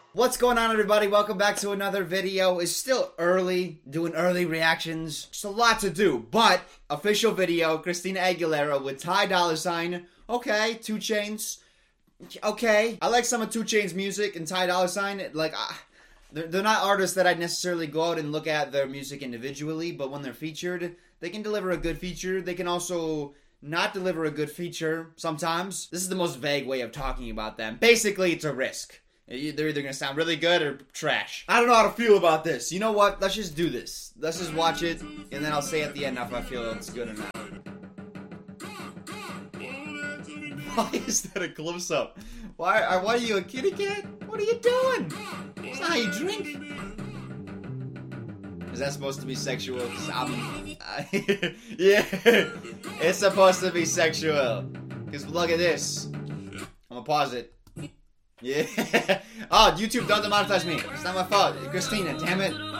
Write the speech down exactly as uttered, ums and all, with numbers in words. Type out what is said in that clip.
What's going on, everybody? Welcome back to another video. It's still early, doing early reactions. Just a lot to do, but official video, Christina Aguilera with Ty Dolla Sign. Okay, two Chainz. Okay, I like some of two Chainz music and Ty Dolla Sign. Like, uh, they're, they're not artists that I'd necessarily go out and look at their music individually, but when they're featured, they can deliver a good feature. They can also not deliver a good feature sometimes. This is the most vague way of talking about them. Basically, it's a risk. They're either going to sound really good or trash. I don't know how to feel about this. You know what? Let's just do this. Let's just watch it, and then I'll say at the end if I feel it's good or not. Why is that a close-up? Why, why are you a kitty cat? What are you doing? It's not how you drink. Is that supposed to be sexual? I'm, I, yeah, it's supposed to be sexual. Because look at this. I'm going to pause it. Yeah. Oh, YouTube, don't demonetize me. It's not my fault. Christina, damn it.